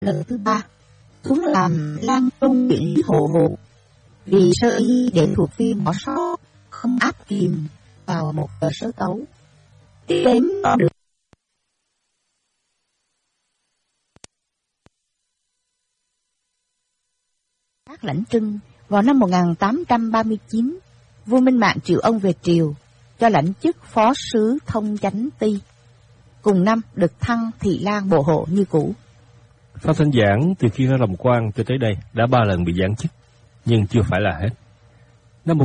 lần thứ 3 xuống làm Lan Trung huyện lý hộ vụ, vì sơ y để thuộc viên bỏ sót không áp kìm vào một tờ sớ tấu. Tiếp đến được Lãnh Trưng. Vào năm 1839, vua Minh Mạng triệu ông về triều, cho lãnh chức phó sứ thông chánh ti. Cùng năm được thăng thị lang bộ hộ như cũ. Phan Thanh Giảng từ khi ra làm quan cho tới đây đã 3 lần bị giáng chức, nhưng chưa phải là hết. Năm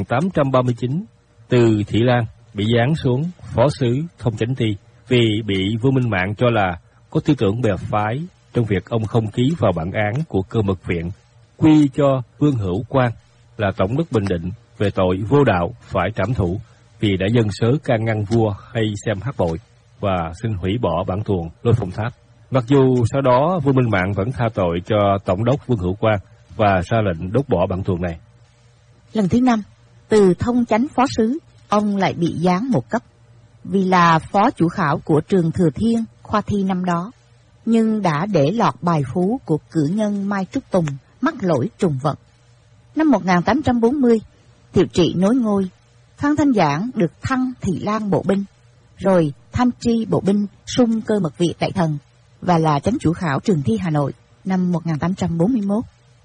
1839, từ thị lang bị giáng xuống phó sứ thông chánh ti vì bị vua Minh Mạng cho là có tư tưởng bè phái trong việc ông không ký vào bản án của Cơ Mật Viện, quy cho Vương Hữu Quang là tổng đốc Bình Định về tội vô đạo phải trảm thủ vì đã dâng sớ can ngăn vua hay xem hát bội, và xin hủy bỏ bản tuồng Lôi Phong Tháp. Mặc dù sau đó vua Minh Mạng vẫn tha tội cho tổng đốc Vương Hữu Quang và ra lệnh đốt bỏ bản tuồng này. Lần thứ 5, từ thông chánh phó sứ, ông lại bị giáng một cấp vì là phó chủ khảo của trường Thừa Thiên khoa thi năm đó, nhưng đã để lọt bài phú của cử nhân Mai Trúc Tùng mắc lỗi trùng vận. Năm 1840, Thiệu Trị nối ngôi, Phan Thanh Giảng được thăng thị lang bộ binh, rồi tham tri bộ binh sung Cơ Mật Viện đại thần và là chánh chủ khảo trường thi Hà Nội năm 1841,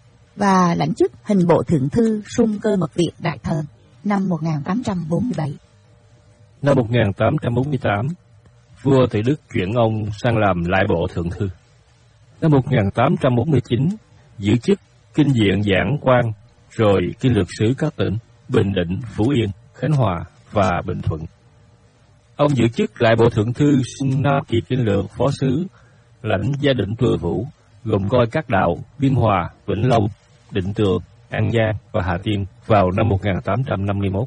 và lãnh chức hình bộ thượng thư sung Cơ Mật Viện đại thần năm 1847. Năm 1848, vua Tự Đức chuyển ông sang làm lại bộ thượng thư. Năm 1849, giữ chức kinh diện giảng quan, rồi kinh lược sứ các tỉnh Bình Định, Phú Yên, Khánh Hòa và Bình Thuận. Ông giữ chức lại bộ thượng thư xung Nam Kỳ kinh lược phó sứ, lãnh gia định Thừa Vũ, gồm coi các đạo Biên Hòa, Vĩnh Long, Định Tường, An Giang và Hà Tiên vào năm 1851.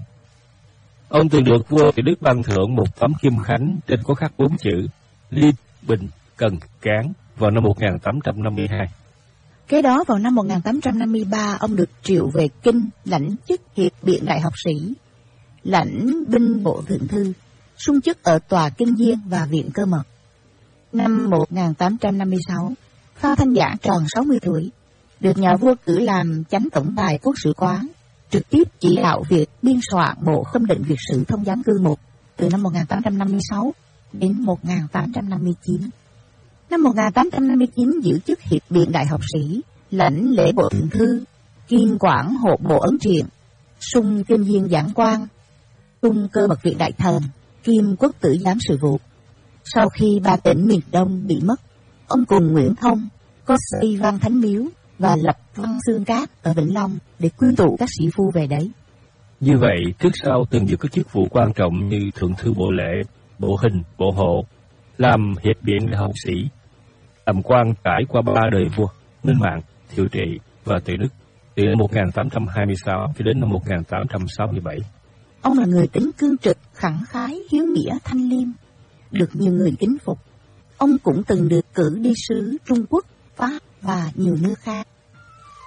Ông từng được vua Tự Đức ban thưởng một tấm khiêm khánh trên có khắc 4 chữ Liên, Bình, Cần, Cán vào năm 1852. Kế đó vào năm 1853, ông được triệu về Kinh, lãnh chức Hiệp Biện đại học sĩ, lãnh binh bộ thượng thư, sung chức ở tòa Kinh Diên và Viện Cơ Mật. Năm 1856, Phan Thanh Giảng tròn 60 tuổi, được nhà vua cử làm chánh tổng tài quốc sử quán, trực tiếp chỉ đạo việc biên soạn bộ khâm định việc sử thông giám cư 1 từ năm 1856 đến 1859. Năm 1859 giữ chức Hiệp Biện đại học sĩ, lãnh lễ bộ thượng thư, kiêm quản hộ bộ ấn triện, sung Kinh Diên giảng quan, sung Cơ Mật Viện đại thần, kiêm quốc tử giám sự vụ. Sau khi 3 tỉnh miền Đông bị mất, ông cùng Nguyễn Thông có xây Văn Thánh Miếu và lập Văn Xương Cát ở Vĩnh Long để quy tụ các sĩ phu về đấy. Như vậy, trước sau từng giữ các chức vụ quan trọng như thượng thư bộ lễ, bộ hình, bộ hộ, làm hiệp biện đại học sĩ, làm quan trải qua 3 đời vua Minh Mạng, Thiệu Trị và Tự Đức từ năm 1826 cho đến năm 1867. Ông là người tính cương trực, khẳng khái, hiếu nghĩa, thanh liêm, được nhiều người kính phục. Ông cũng từng được cử đi sứ Trung Quốc, Pháp và nhiều nước khác.